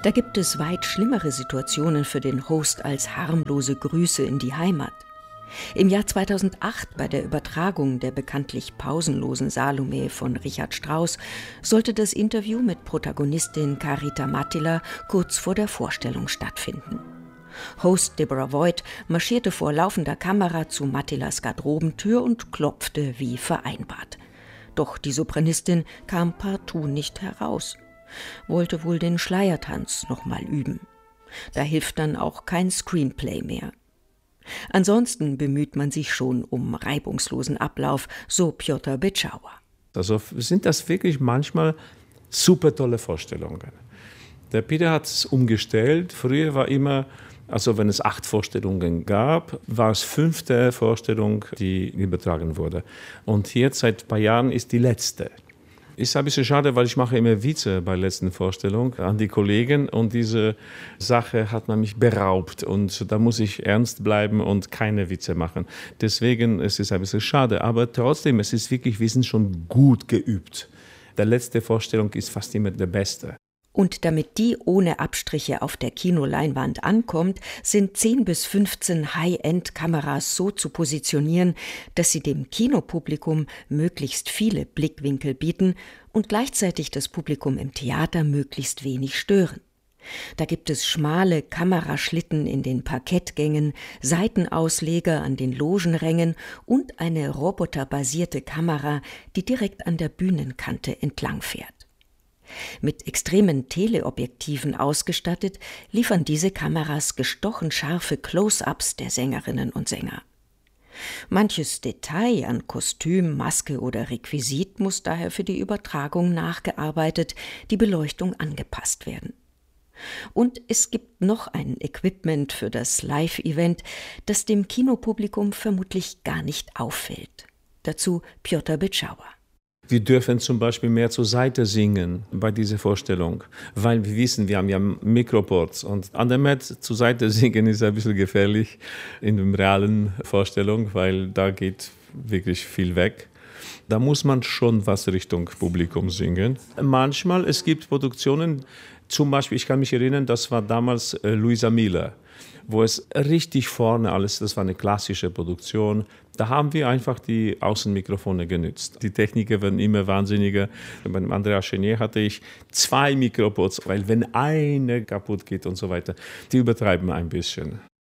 Da gibt es weit schlimmere Situationen für den Host als harmlose Grüße in die Heimat. Im Jahr 2008 bei der Übertragung der bekanntlich pausenlosen Salome von Richard Strauss sollte das Interview mit Protagonistin Carita Mattila kurz vor der Vorstellung stattfinden. Host Deborah Voigt marschierte vor laufender Kamera zu Mattilas Garderobentür und klopfte wie vereinbart. Doch die Sopranistin kam partout nicht heraus. Wollte wohl den Schleiertanz noch mal üben. Da hilft dann auch kein Screenplay mehr. Ansonsten bemüht man sich schon um reibungslosen Ablauf, so Piotr Byczała. Also sind das wirklich manchmal super tolle Vorstellungen. Der Peter hat es umgestellt. Früher war immer, also wenn es 8 Vorstellungen gab, war es 5. Vorstellung, die übertragen wurde. Und jetzt seit ein paar Jahren ist die letzte. Ist ein bisschen schade, weil ich mache immer Witze bei der letzten Vorstellung an die Kollegen und diese Sache hat man mich beraubt und da muss ich ernst bleiben und keine Witze machen. Deswegen es ist es ein bisschen schade, aber trotzdem, es ist wirklich, wir sind schon gut geübt. Die letzte Vorstellung ist fast immer der beste. Und damit die ohne Abstriche auf der Kinoleinwand ankommt, sind 10 bis 15 High-End-Kameras so zu positionieren, dass sie dem Kinopublikum möglichst viele Blickwinkel bieten und gleichzeitig das Publikum im Theater möglichst wenig stören. Da gibt es schmale Kameraschlitten in den Parkettgängen, Seitenausleger an den Logenrängen und eine roboterbasierte Kamera, die direkt an der Bühnenkante entlangfährt. Mit extremen Teleobjektiven ausgestattet, liefern diese Kameras gestochen scharfe Close-ups der Sängerinnen und Sänger. Manches Detail an Kostüm, Maske oder Requisit muss daher für die Übertragung nachgearbeitet, die Beleuchtung angepasst werden. Und es gibt noch ein Equipment für das Live-Event, das dem Kinopublikum vermutlich gar nicht auffällt. Dazu Piotr Byczała. Wir dürfen zum Beispiel mehr zur Seite singen bei dieser Vorstellung, weil wir wissen, wir haben ja Mikroports und an der Met zur Seite singen ist ein bisschen gefährlich in der realen Vorstellung, weil da geht wirklich viel weg. Da muss man schon was Richtung Publikum singen. Manchmal, es gibt Produktionen, zum Beispiel, ich kann mich erinnern, das war damals Luisa Miller, wo es richtig vorne alles, das war eine klassische Produktion. Da haben wir einfach die Außenmikrofone genützt. Die Techniker werden immer wahnsinniger. Bei dem Andrea Chenier hatte ich 2 Mikroports, weil wenn eine kaputt geht und so weiter, die übertreiben ein bisschen.